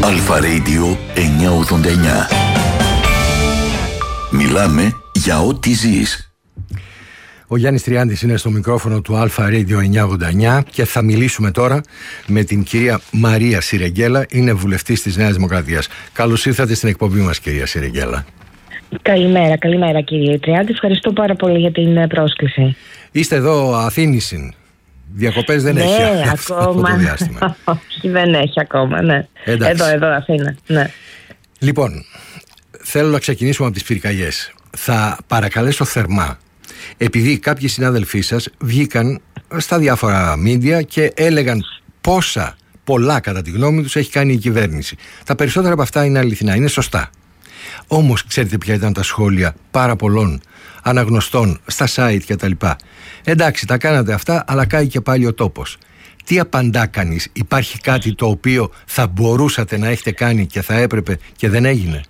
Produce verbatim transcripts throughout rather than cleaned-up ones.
Αλφα Radio εννιακόσια ογδόντα εννιά. Μιλάμε για ό,τι ζεις. Ο Γιάννης Τριάντης είναι στο μικρόφωνο του Αλφα Radio εννιακόσια ογδόντα εννιά και θα μιλήσουμε τώρα με την κυρία Μαρία Σιρεγγέλα, είναι βουλευτής της Νέας Δημοκρατίας. Καλώς ήρθατε στην εκπομπή μας, κυρία Σιρεγγέλα. Καλημέρα, καλημέρα κύριε Τριάντη. Ευχαριστώ πάρα πολύ για την πρόσκληση. Είστε εδώ Αθήνησιν. Διακοπές δεν ναι, έχει ακόμα. αυτό το διάστημα. Όχι, δεν έχει ακόμα, ναι. Εντάξει. Εδώ, εδώ, Αθήνα. Ναι. Λοιπόν, θέλω να ξεκινήσουμε από τις πυρκαγιές. Θα παρακαλέσω θερμά, επειδή κάποιοι συνάδελφοί σας βγήκαν στα διάφορα μίντια και έλεγαν πόσα πολλά κατά τη γνώμη τους έχει κάνει η κυβέρνηση. Τα περισσότερα από αυτά είναι αληθινά, είναι σωστά. Όμως ξέρετε ποια ήταν τα σχόλια πάρα πολλών αναγνωστών στα site και τα λοιπά? Εντάξει, τα κάνατε αυτά, αλλά κάει και πάλι ο τόπος. Τι απαντά κανείς? Υπάρχει κάτι το οποίο θα μπορούσατε να έχετε κάνει και θα έπρεπε και δεν έγινε?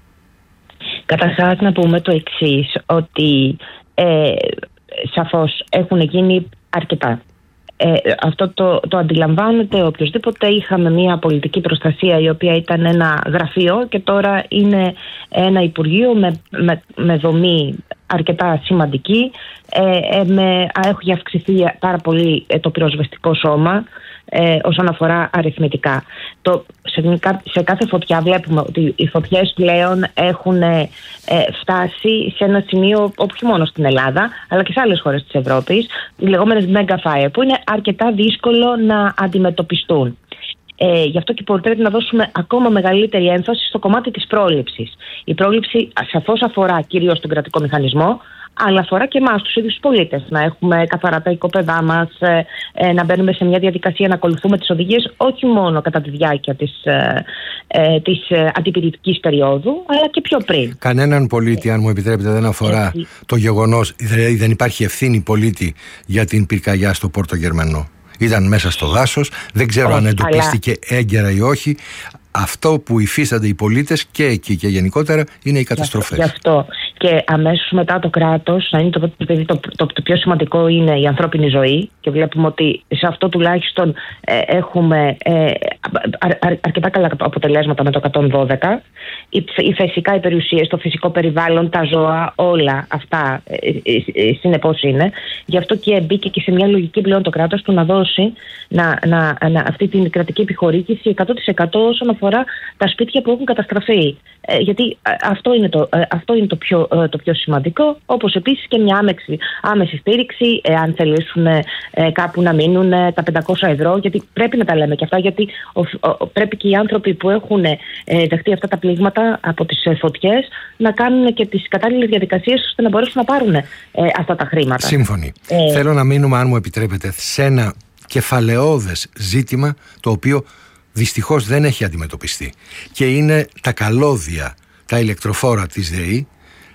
Καταρχάς να πούμε το εξής, ότι ε, σαφώς έχουν γίνει αρκετά. Ε, αυτό το, το αντιλαμβάνεται οποιοσδήποτε. Είχαμε μια πολιτική προστασία η οποία ήταν ένα γραφείο και τώρα είναι ένα υπουργείο με, με, με δομή αρκετά σημαντική. Ε, ε, με, έχει αυξηθεί πάρα πολύ το πυροσβεστικό σώμα ε, όσον αφορά αριθμητικά. Το, σε, σε κάθε φωτιά βλέπουμε ότι οι φωτιές πλέον έχουν ε, φτάσει σε ένα σημείο όχι μόνο στην Ελλάδα αλλά και σε άλλες χώρες της Ευρώπης, οι λεγόμενες mega fire, που είναι αρκετά δύσκολο να αντιμετωπιστούν. Ε, γι' αυτό και πρέπει να δώσουμε ακόμα μεγαλύτερη έμφαση στο κομμάτι της πρόληψης. Η πρόληψη σαφώς αφορά κυρίως τον κρατικό μηχανισμό, αλλά αφορά και εμάς τους ίδιους πολίτες. Να έχουμε καθαρά τα οικόπεδά μας, ε, ε, να μπαίνουμε σε μια διαδικασία να ακολουθούμε τις οδηγίες όχι μόνο κατά τη διάρκεια της, ε, ε, της ε, αντιπυρηνικής περίοδου, αλλά και πιο πριν. Κανέναν πολίτη, αν μου επιτρέπετε, δεν αφορά Έτσι. το γεγονός, δηλαδή δεν υπάρχει ευθύνη πολίτη για την πυρκαγιά στο Πόρτο Γερμανό. Ήταν μέσα στο δάσος, δεν ξέρω όχι, αν εντοπίστηκε αλλά... έγκαιρα ή όχι. Αυτό που υφίστανται οι πολίτες και εκεί και γενικότερα είναι οι καταστροφές. Γι' αυτό και αμέσως μετά το κράτος, να είναι το, το, το, το, το πιο σημαντικό είναι η ανθρώπινη ζωή, και βλέπουμε ότι σε αυτό τουλάχιστον ε, έχουμε ε, αρ, αρ, αρκετά καλά αποτελέσματα με το εκατόν δώδεκα. Οι, οι φυσικά οι περιουσίες, το φυσικό περιβάλλον, τα ζώα, όλα αυτά ε, ε, ε, συνεπώς είναι. Γι' αυτό και μπήκε και σε μια λογική πλέον το κράτος του να δώσει να, να, να, αυτή την κρατική επιχορήγηση εκατό τοις εκατό όσον αφορά τα σπίτια που έχουν καταστραφεί. Ε, γιατί αυτό είναι, το, ε, αυτό είναι το, πιο, ε, το πιο σημαντικό, όπως επίσης και μια άμεση, άμεση στήριξη, ε, αν θελήσουν ε, κάπου να μείνουν ε, τα πεντακόσια ευρώ, γιατί πρέπει να τα λέμε και αυτά, γιατί ο, ο, πρέπει και οι άνθρωποι που έχουν ε, δεχτεί αυτά τα πλήγματα από τις ε, φωτιές να κάνουν και τις κατάλληλες διαδικασίες ώστε να μπορέσουν να πάρουν ε, αυτά τα χρήματα. Σύμφωνοι. Ε, Θέλω να μείνουμε, αν μου επιτρέπετε, σε ένα κεφαλαιώδες ζήτημα το οποίο δυστυχώς δεν έχει αντιμετωπιστεί, και είναι τα καλώδια, τα ηλεκτροφόρα της ΔΕΗ.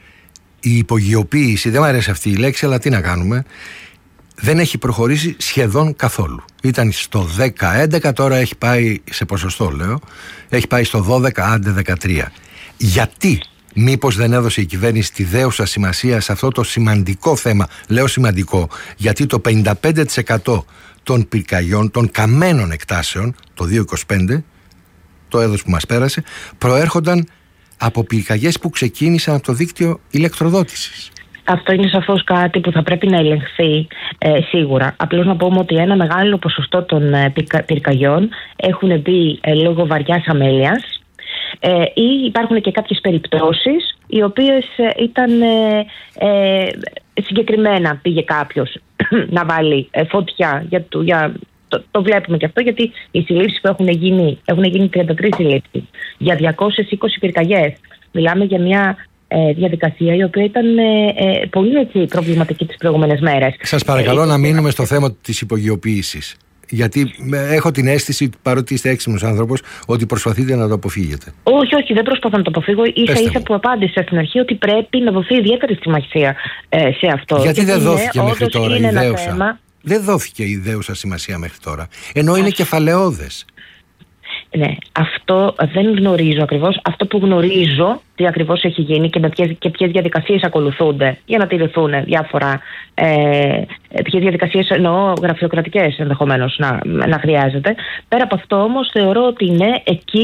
Η υπογειοποίηση, δεν μου αρέσει αυτή η λέξη, αλλά τι να κάνουμε, δεν έχει προχωρήσει σχεδόν καθόλου. Ήταν στο δέκα έντεκα, τώρα έχει πάει σε ποσοστό, λέω, έχει πάει στο δώδεκα, άντε δεκατρία. Γιατί? Μήπως δεν έδωσε η κυβέρνηση τη δέουσα σημασία σε αυτό το σημαντικό θέμα? Λέω σημαντικό γιατί το πενήντα πέντε τοις εκατό των πυρκαγιών, των καμένων εκτάσεων το δύο χιλιάδες είκοσι πέντε, το έδος που μας πέρασε, προέρχονταν από πυρκαγιές που ξεκίνησαν από το δίκτυο ηλεκτροδότησης. Αυτό είναι σαφώς κάτι που θα πρέπει να ελεγχθεί ε, σίγουρα. Απλώς να πούμε ότι ένα μεγάλο ποσοστό των ε, πυρκαγιών έχουν μπει ε, λόγω βαριάς αμέλειας, ε, ή υπάρχουν και κάποιες περιπτώσεις οι οποίες ε, ήταν ε, ε, συγκεκριμένα πήγε κάποιος να βάλει ε, φωτιά για, το, για το, το βλέπουμε και αυτό, γιατί οι συλλήψεις που έχουν γίνει, έχουν γίνει τριάντα τρεις συλλήψεις για διακόσιες είκοσι πυρκαγιές. Μιλάμε για μια ε, διαδικασία η οποία ήταν ε, ε, πολύ έτσι, προβληματική τις προηγούμενες μέρες. Σας παρακαλώ ε, να μείνουμε στο θέμα της υπογειοποίησης. Γιατί έχω την αίσθηση, παρότι είστε έξυπνος άνθρωπος, ότι προσπαθείτε να το αποφύγετε. Όχι, όχι, δεν προσπαθώ να το αποφύγω. Ίσα ίσα που απάντησα στην αρχή ότι πρέπει να δοθεί ιδιαίτερη σημασία ε, σε αυτό. Γιατί, Γιατί δεν δόθηκε είναι, μέχρι τώρα η δέουσα? θέμα... Δεν δόθηκε η δέουσα σημασία μέχρι τώρα. Ενώ είναι κεφαλαιώδες. Ναι, αυτό δεν γνωρίζω ακριβώς. Αυτό που γνωρίζω τι ακριβώς έχει γίνει και, με ποιες, και ποιες διαδικασίες ακολουθούνται για να τηρηθούν διάφορα, ε, ποιες διαδικασίες εννοώ γραφειοκρατικές ενδεχομένως να, να χρειάζεται. Πέρα από αυτό όμως θεωρώ ότι ναι, εκεί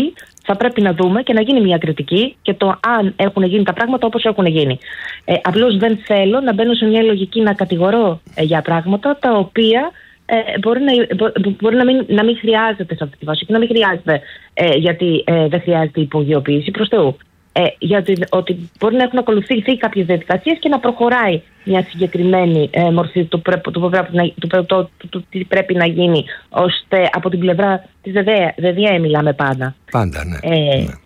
θα πρέπει να δούμε και να γίνει μια κριτική και το αν έχουν γίνει τα πράγματα όπως έχουν γίνει. Ε, απλώς δεν θέλω να μπαίνω σε μια λογική να κατηγορώ ε, για πράγματα τα οποία ε, μπορεί, να, μπο, μπορεί να, μην, να μην χρειάζεται σε αυτή τη βάση και να μην χρειάζεται ε, γιατί ε, δεν χρειάζεται υπογειοποίηση προς Θεού. Ε, γιατί ότι μπορεί να έχουν ακολουθηθεί κάποιες διαδικασίες και να προχωράει μια συγκεκριμένη ε, μορφή του, πρέ, του, του, του, του, του τι πρέπει να γίνει, ώστε από την πλευρά της ΔΔΕ μιλάμε πάντα. Πάντα, ναι. Ε, ναι.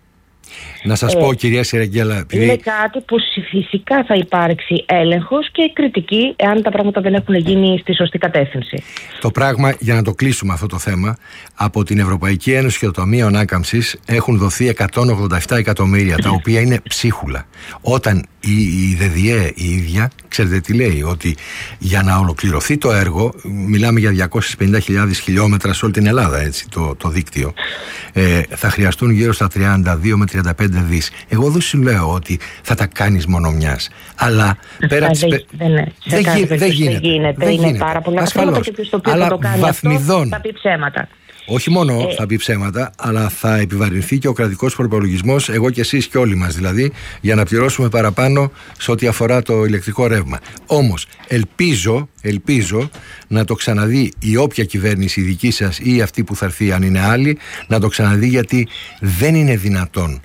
Να σας ε, πω, κυρία Σιραγγέλα, επειδή... είναι κάτι που φυσικά θα υπάρξει έλεγχος και κριτική εάν τα πράγματα δεν έχουν γίνει στη σωστή κατεύθυνση. Το πράγμα, για να το κλείσουμε αυτό το θέμα, από την Ευρωπαϊκή Ένωση και το Ταμείο Ανάκαμψης έχουν δοθεί εκατόν ογδόντα επτά εκατομμύρια, τα οποία είναι ψίχουλα. Όταν η, η ΔΔΕ η ίδια, ξέρετε τι λέει, ότι για να ολοκληρωθεί το έργο, μιλάμε για διακόσιες πενήντα χιλιάδες χιλιόμετρα σε όλη την Ελλάδα, έτσι, το, το δίκτυο, ε, θα χρειαστούν γύρω στα τριάντα δύο με τριάντα πέντε δις. Εγώ δεν σου λέω ότι θα τα κάνεις μόνο μιας, αλλά πέρα από τις... Δεν, δεν, δεν, δεν, γίνεται. δεν γίνεται. Δεν είναι γίνεται. Πάρα πολλά ασφαλώς, και το οποίο αλλά θα το κάνει βαθμιδών. Αυτό, θα πει ψέματα. Όχι μόνο ε, θα πει ψέματα, αλλά θα επιβαρυνθεί και ο κρατικός προπολογισμός, εγώ και εσείς και όλοι μας δηλαδή, για να πληρώσουμε παραπάνω σε ό,τι αφορά το ηλεκτρικό ρεύμα. Όμως ελπίζω, ελπίζω να το ξαναδεί η όποια κυβέρνηση, η δική σας ή αυτή που θα έρθει, αν είναι άλλη, να το ξαναδεί, γιατί δεν είναι δυνατόν,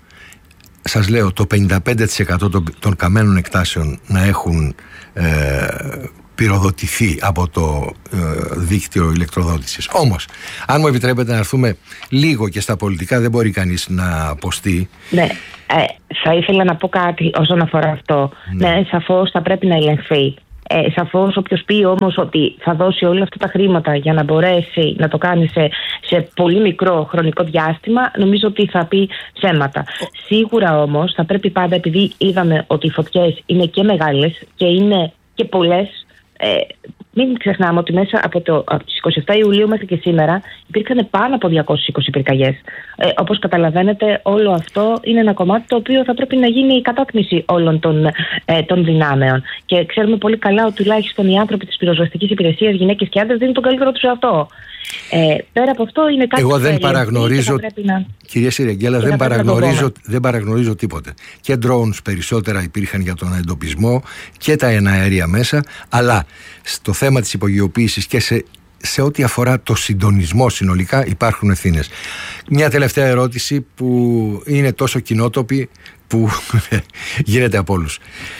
σας λέω, το πενήντα πέντε τοις εκατό των, των καμένων εκτάσεων να έχουν ε, πυροδοτηθεί από το ε, δίκτυο ηλεκτροδότησης. Όμως, αν μου επιτρέπετε να έρθουμε λίγο και στα πολιτικά, δεν μπορεί κανείς να αποστεί. Ναι, ε, θα ήθελα να πω κάτι όσον αφορά αυτό. Ναι, ναι σαφώς θα πρέπει να ελεγχθεί. Ε, σαφώς όποιος πει όμως ότι θα δώσει όλα αυτά τα χρήματα για να μπορέσει να το κάνει σε, σε πολύ μικρό χρονικό διάστημα, νομίζω ότι θα πει ψέματα. Σίγουρα όμως θα πρέπει πάντα, επειδή είδαμε ότι οι φωτιές είναι και μεγάλες και είναι και πολλές, ε, μην ξεχνάμε ότι μέσα από, το, από τις είκοσι επτά Ιουλίου μέχρι και σήμερα υπήρξαν πάνω από διακόσιες είκοσι πυρκαγιές. Ε, όπως καταλαβαίνετε, όλο αυτό είναι ένα κομμάτι το οποίο θα πρέπει να γίνει η κατάτμιση όλων των, ε, των δυνάμεων. Και ξέρουμε πολύ καλά ότι τουλάχιστον οι άνθρωποι της πυροσβεστικής υπηρεσίας, γυναίκες και άντρες, δίνουν τον καλύτερο τους εαυτό. Ε, πέρα από αυτό είναι κάτι. Εγώ δεν παραγνωρίζω, να... κυρία Σιραγγέλα, δεν παραγνωρίζω, δεν παραγνωρίζω τίποτε. Και drones περισσότερα υπήρχαν για τον εντοπισμό και τα εναέρια μέσα, αλλά στο θέμα της υπογειοποίησης και σε, σε ό,τι αφορά το συντονισμό συνολικά υπάρχουν ευθύνες. Μια τελευταία ερώτηση που είναι τόσο κοινότοπη που γίνεται από όλους.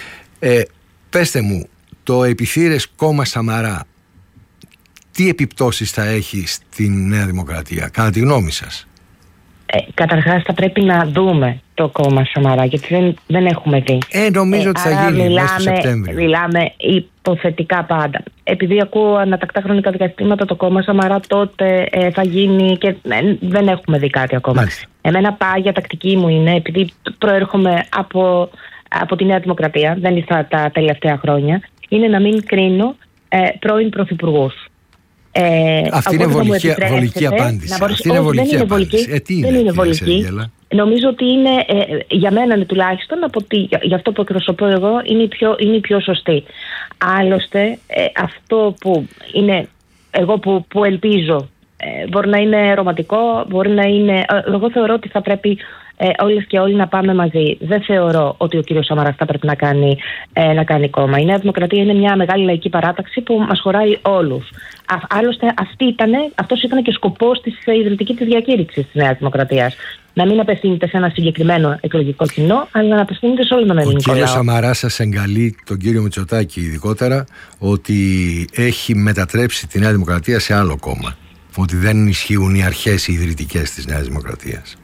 Ε, πέστε μου, το επιθύρες κόμμα Σαμαρά τι επιπτώσεις θα έχει στην Νέα Δημοκρατία, κατά τη γνώμη σας? Ε, καταρχάς θα πρέπει να δούμε το κόμμα Σαμαρά, γιατί δεν, δεν έχουμε δει. Ε, νομίζω ε, ότι θα γίνει μιλάμε, μέσα στο Σεπτέμβριο. Μιλάμε υποθετικά πάντα. Επειδή ακούω ανατακτά χρονικά διαστήματα το κόμμα Σαμαρά, τότε ε, θα γίνει και ε, δεν έχουμε δει κάτι ακόμα. Μάλιστα. Εμένα πάγια τακτική μου είναι, επειδή προέρχομαι από, από τη Νέα Δημοκρατία, δεν ήρθα τα τελευταία χρόνια, είναι να μην κρίνω ε, πρώην πρωθυπουργούς. Ε, Αυτή είναι βολική, βολική απάντηση. Μπορείς, Αυτή είναι όχι, βολική δεν είναι απάντηση. βολική. Ε, τι είναι, δεν είναι βολική. Νομίζω ότι είναι, ε, για μένα είναι τουλάχιστον, από τη, για, για αυτό που εκπροσωπώ εγώ, είναι η πιο, είναι η πιο σωστή. Άλλωστε, ε, αυτό που είναι εγώ που, που ελπίζω, ε, μπορεί να είναι ρομαντικό, μπορεί να είναι... Ε, εγώ θεωρώ ότι θα πρέπει ε, όλες και όλοι να πάμε μαζί. Δεν θεωρώ ότι ο κύριος Σαμαράς θα πρέπει να κάνει, ε, να κάνει κόμμα. Η Νέα Δημοκρατία είναι μια μεγάλη λαϊκή παράταξη που μας χωράει όλους. Α, άλλωστε, αυτή ήτανε, αυτός ήταν και σκοπός της ιδρυτικής της διακήρυξης της Νέας Δημοκρατίας. Να μην απευθύνεται σε ένα συγκεκριμένο εκλογικό κοινό, αλλά να απευθύνεται σε όλο τον ελληνικό λαό. Ο κύριος Σαμαράς σας εγκαλεί, τον κύριο Μητσοτάκη ειδικότερα, ότι έχει μετατρέψει τη Νέα Δημοκρατία σε άλλο κόμμα. Ότι δεν ισχύουν οι αρχές οι ιδρυτικές της Νέας Δημοκρατίας.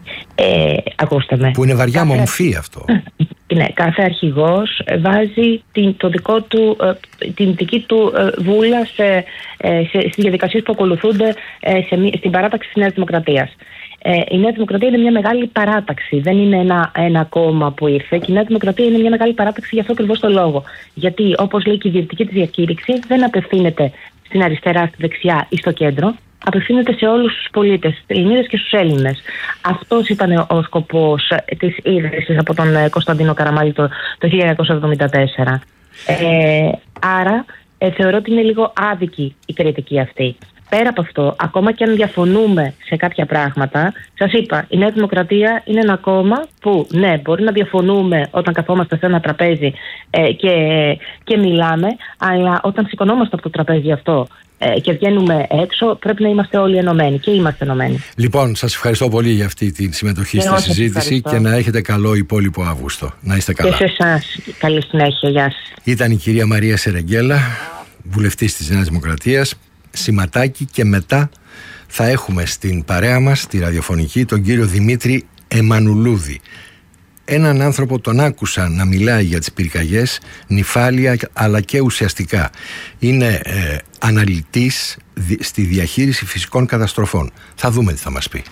Ε, ακούστε με. Που είναι βαριά κάθε... μομφή αυτό. Ναι, κάθε αρχηγός βάζει την, το δικό του, την δική του βούλα σε, σε, στις διαδικασίες που ακολουθούνται σε, στην παράταξη της Νέας Δημοκρατίας. Ε, η Νέα Δημοκρατία είναι μια μεγάλη παράταξη. Δεν είναι ένα, ένα κόμμα που ήρθε. Και η Νέα Δημοκρατία είναι μια μεγάλη παράταξη για αυτό ακριβώς το λόγο. Γιατί, όπως λέει και η ιδρυτική της διακήρυξη, δεν απευθύνεται στην αριστερά, στη δεξιά ή στο κέντρο. Απευθύνεται σε όλους τους πολίτες, στις Ελληνίδες και στους Έλληνες. Αυτός ήταν ο σκοπός της ίδρυσης από τον Κωνσταντίνο Καραμαλή το, το χίλια εννιακόσια εβδομήντα τέσσερα. Ε, άρα ε, θεωρώ ότι είναι λίγο άδικη η κριτική αυτή. πέρα από αυτό, ακόμα και αν διαφωνούμε σε κάποια πράγματα, σας είπα, η Νέα Δημοκρατία είναι ένα κόμμα που, ναι, μπορεί να διαφωνούμε όταν καθόμαστε σε ένα τραπέζι ε, και, και μιλάμε, αλλά όταν σηκωνόμαστε από το τραπέζι αυτό ε, και βγαίνουμε έξω, πρέπει να είμαστε όλοι ενωμένοι, και είμαστε ενωμένοι. Λοιπόν, σας ευχαριστώ πολύ για αυτή τη συμμετοχή στη συζήτηση και να έχετε καλό υπόλοιπο Αύγουστο. Να είστε καλά. Και σε εσάς, καλή συνέχεια. Γεια σας. Ήταν η κυρία Μαρία Σερεγγέλα, βουλευτής της Νέας Δημοκρατίας. Σηματάκι, και μετά θα έχουμε στην παρέα μας, τη ραδιοφωνική, τον κύριο Δημήτρη Εμμανουλούδη. Έναν άνθρωπο τον άκουσα να μιλάει για τις πυρκαγιές, νυφάλια αλλά και ουσιαστικά. Είναι ε, αναλυτής δι, στη διαχείριση φυσικών καταστροφών. Θα δούμε τι θα μας πει.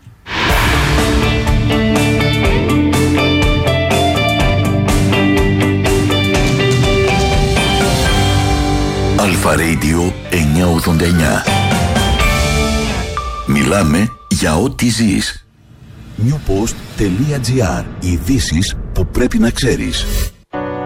Αλφα Radio εννιακόσια ογδόντα εννιά. Μιλάμε για ό,τι ζεις. newpost τελεία gr. Ειδήσεις που πρέπει να ξέρεις.